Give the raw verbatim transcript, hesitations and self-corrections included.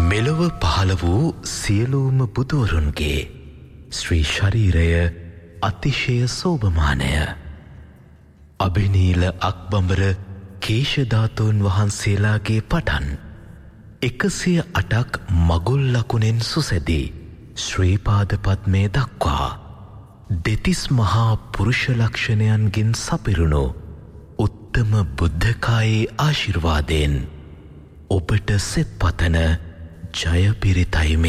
මෙලොව පහළ වූ සියලුම බුදුවරුන්ගේ ශ්‍රී ශරීරය අතිශය සෝභමානය. අභිනීල අක්බඹර කේශධාතුන් වහන්සේලාගේ පටන් එකසිය අටක් මගුල් ලකුණෙන් සුසැදී ශ්‍රීපාද පද්මය දක්වා දෙතිස් මහා පුරුෂ ලක්ෂණයන්ගෙන් සපිරුණු උත්තම බුද්ධකායේ ආශිර්වාදයෙන් ඔබට සෙත් පතන ජය පිරිතයි මේ.